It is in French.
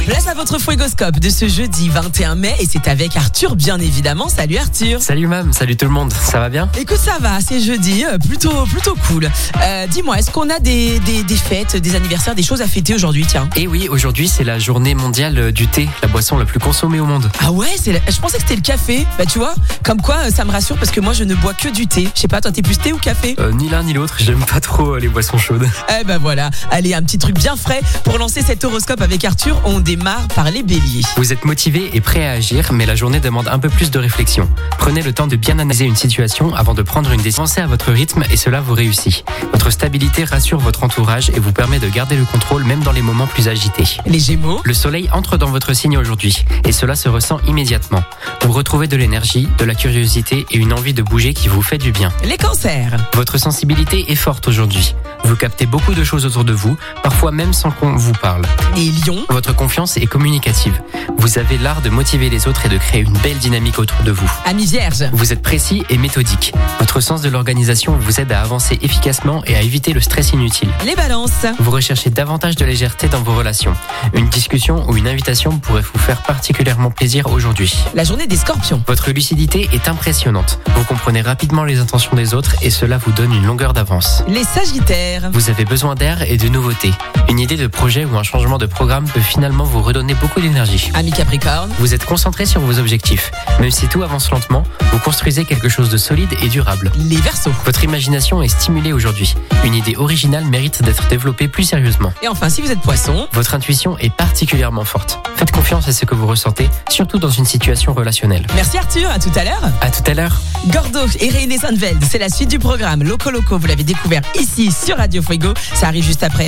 Place à votre fuégoscope de ce jeudi 21 mai et c'est avec Arthur bien évidemment. Salut Arthur. Salut Mam, salut tout le monde, ça va bien ? Écoute, ça va, c'est jeudi, plutôt cool. Dis-moi, est-ce qu'on a des fêtes, des anniversaires, des choses à fêter aujourd'hui, tiens ? Et oui, aujourd'hui c'est la journée mondiale du thé, la boisson la plus consommée au monde. Ah ouais, je pensais que c'était le café. Bah tu vois, comme quoi ça me rassure parce que moi je ne bois que du thé. Je sais pas, toi t'es plus thé ou café ? Ni l'un ni l'autre, j'aime pas trop les boissons chaudes. Eh ben voilà, allez, un petit truc bien frais pour lancer cet horoscope avec Arthur. On démarre par les béliers. Vous êtes motivé et prêt à agir, mais la journée demande un peu plus de réflexion. Prenez le temps de bien analyser une situation avant de prendre une décision. Pensez à votre rythme et cela vous réussit. Votre stabilité rassure votre entourage et vous permet de garder le contrôle même dans les moments plus agités. Les gémeaux. Le soleil entre dans votre signe aujourd'hui et cela se ressent immédiatement. Vous retrouvez de l'énergie, de la curiosité et une envie de bouger qui vous fait du bien. Les cancers. Votre sensibilité est forte aujourd'hui. Vous captez beaucoup de choses autour de vous, parfois même sans qu'on vous parle. Les lions. Votre confiance est communicative. Vous avez l'art de motiver les autres et de créer une belle dynamique autour de vous. Amis vierges. Vous êtes précis et méthodique. Votre sens de l'organisation vous aide à avancer efficacement et à éviter le stress inutile. Les balances. Vous recherchez davantage de légèreté dans vos relations. Une discussion ou une invitation pourrait vous faire particulièrement plaisir aujourd'hui. La journée des scorpions. Votre lucidité est impressionnante. Vous comprenez rapidement les intentions des autres et cela vous donne une longueur d'avance. Les sagittaires. Vous avez besoin d'air et de nouveautés. Une idée de projet ou un changement de programme peut finalement vous redonner beaucoup d'énergie. Amis capricorne. Vous êtes concentré sur vos objectifs. Même si tout avance lentement, vous construisez quelque chose de solide et durable. Les verseaux. Votre imagination est stimulée aujourd'hui. Une idée originale mérite d'être développée plus sérieusement. Et enfin, si vous êtes poisson. Votre intuition est particulièrement forte. Faites confiance à ce que vous ressentez, surtout dans une situation relationnelle. Merci Arthur, à tout à l'heure. À tout à l'heure. Gordo et René Sandveld, c'est la suite du programme Loco Loco. Vous l'avez découvert ici sur Radio Fuego. Ça arrive juste après.